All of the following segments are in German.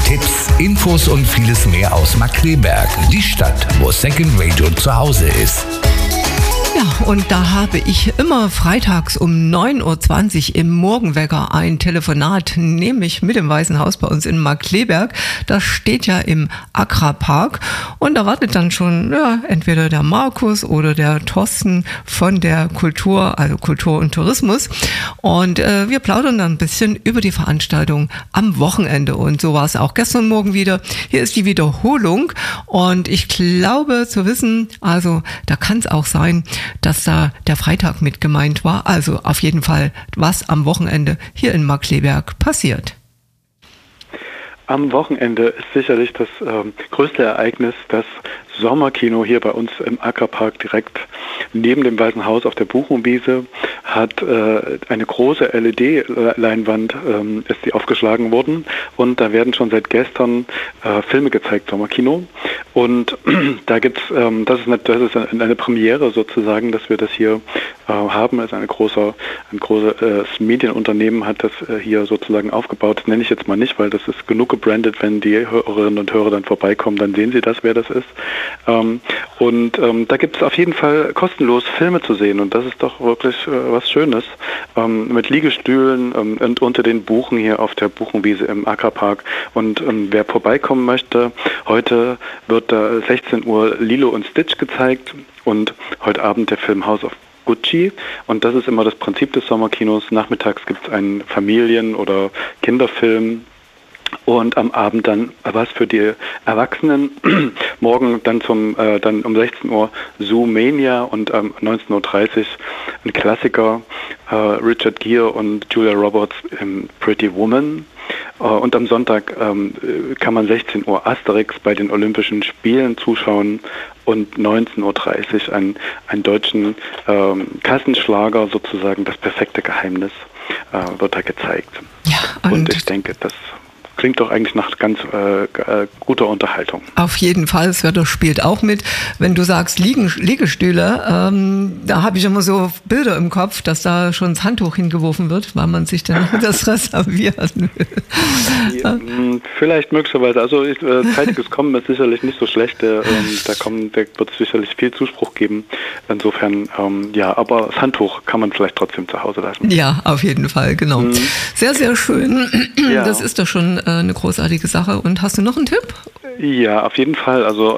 Tipps, Infos und vieles mehr aus Markkleeberg, die Stadt, wo Second Radio zu Hause ist. Ja, und da habe ich immer freitags um 9.20 Uhr im Morgenwecker ein Telefonat, nämlich mit dem Weißen Haus bei uns in Markkleeberg. Das steht ja im Agra-Park und da wartet dann schon entweder der Markus oder der Thorsten von der Kultur, also Kultur und Tourismus. Und wir plaudern dann ein bisschen über die Veranstaltung am Wochenende. Und so war es auch gestern Morgen wieder. Hier ist die Wiederholung und ich glaube zu wissen, also da kann es auch sein, dass da der Freitag mit gemeint war. Also auf jeden Fall, was am Wochenende hier in Markkleeberg passiert. Am Wochenende ist sicherlich das größte Ereignis das Sommerkino hier bei uns im Agra-Park direkt neben dem Weißen Haus auf der Buchenwiese hat eine große LED-Leinwand ist die aufgeschlagen worden und da werden schon seit gestern Filme gezeigt, Sommerkino. Und da gibt's, das ist eine Premiere sozusagen, dass wir das hier haben. Also ein großes Medienunternehmen hat das hier sozusagen aufgebaut. Das nenne ich jetzt mal nicht, weil das ist genug gebrandet. Wenn die Hörerinnen und Hörer dann vorbeikommen, dann sehen sie das, wer das ist. Da gibt es auf jeden Fall kostenlos Filme zu sehen und das ist doch wirklich was Schönes. Mit Liegestühlen und unter den Buchen hier auf der Buchenwiese im Agra-Park. Und wer vorbeikommen möchte, heute wird da 16 Uhr Lilo und Stitch gezeigt und heute Abend der Film House of Gucci. Und das ist immer das Prinzip des Sommerkinos. Nachmittags gibt es einen Familien- oder Kinderfilm. Und am Abend dann was für die Erwachsenen. Morgen dann dann um 16 Uhr Zoomania und 19.30 Uhr ein Klassiker, Richard Gere und Julia Roberts im Pretty Woman. Und am Sonntag kann man 16 Uhr Asterix bei den Olympischen Spielen zuschauen und 19.30 Uhr einen deutschen Kassenschlager, sozusagen das perfekte Geheimnis, wird da gezeigt. Ja, und ich denke, das klingt doch eigentlich nach ganz guter Unterhaltung. Auf jeden Fall, das Wetter spielt auch mit. Wenn du sagst Liegestühle, da habe ich immer so Bilder im Kopf, dass da schon das Handtuch hingeworfen wird, weil man sich dann das reservieren will. Ja, vielleicht möglicherweise. Also zeitiges Kommen ist sicherlich nicht so schlecht. Da wird es sicherlich viel Zuspruch geben. Insofern, aber das Handtuch kann man vielleicht trotzdem zu Hause lassen. Ja, auf jeden Fall, genau. Sehr, sehr schön. Ja. Das ist doch schon eine großartige Sache. Und hast du noch einen Tipp? Ja, auf jeden Fall. Also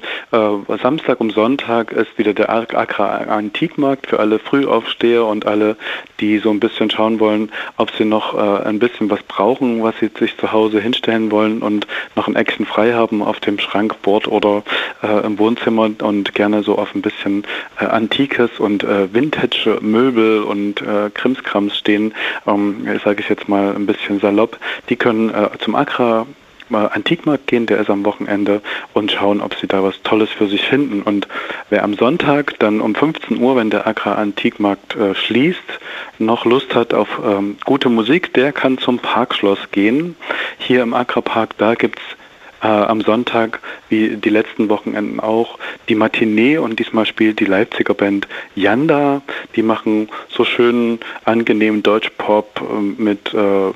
Samstag und Sonntag ist wieder der Agra Antikmarkt für alle Frühaufsteher und alle, die so ein bisschen schauen wollen, ob sie noch ein bisschen was brauchen, was sie sich zu Hause hinstellen wollen und noch ein Eckchen frei haben auf dem Schrankbord oder im Wohnzimmer und gerne so auf ein bisschen Antikes und Vintage-Möbel und Krimskrams stehen, sage ich jetzt mal ein bisschen salopp, die können zum Agra Antikmarkt gehen, der ist am Wochenende und schauen, ob sie da was Tolles für sich finden. Und wer am Sonntag dann um 15 Uhr, wenn der Agra Antikmarkt schließt, noch Lust hat auf gute Musik, der kann zum Parkschloss gehen. Hier im Agra Park, da gibt's am Sonntag, wie die letzten Wochenenden auch, die Matinee und diesmal spielt die Leipziger Band Yanda. Die machen so schönen, angenehmen Deutschpop mit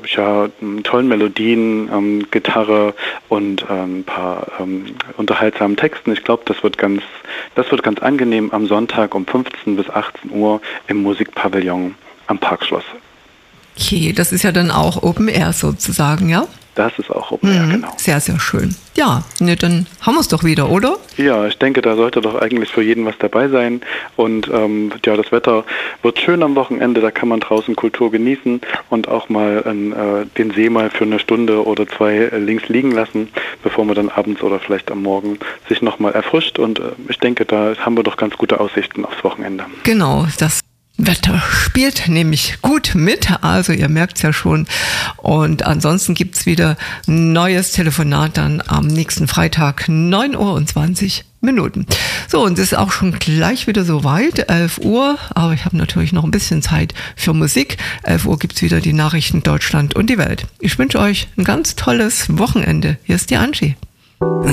tollen Melodien, Gitarre und ein paar unterhaltsamen Texten. Ich glaube, das wird ganz angenehm am Sonntag um 15 bis 18 Uhr im Musikpavillon am Parkschloss. Okay, das ist ja dann auch Open Air sozusagen, ja? Das ist auch Open Air, genau. Sehr, sehr schön. Ja, dann haben wir es doch wieder, oder? Ja, ich denke, da sollte doch eigentlich für jeden was dabei sein. Und das Wetter wird schön am Wochenende, da kann man draußen Kultur genießen und auch mal den See mal für eine Stunde oder zwei links liegen lassen, bevor man dann abends oder vielleicht am Morgen sich nochmal erfrischt. Und ich denke, da haben wir doch ganz gute Aussichten aufs Wochenende. Genau, das Wetter spielt nämlich gut mit, also ihr merkt es ja schon. Und ansonsten gibt es wieder ein neues Telefonat dann am nächsten Freitag, 9:20 Uhr. So, und es ist auch schon gleich wieder soweit, 11 Uhr, aber ich habe natürlich noch ein bisschen Zeit für Musik. 11 Uhr gibt es wieder die Nachrichten Deutschland und die Welt. Ich wünsche euch ein ganz tolles Wochenende. Hier ist die Angie.